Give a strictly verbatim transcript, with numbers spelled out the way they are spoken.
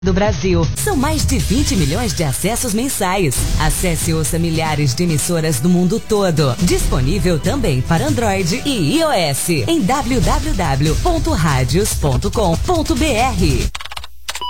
do Brasil. São mais de vinte milhões de acessos mensais. Acesse e ouça milhares de emissoras do mundo todo. Disponível também para Android e iOS em w w w ponto radios ponto com ponto b r.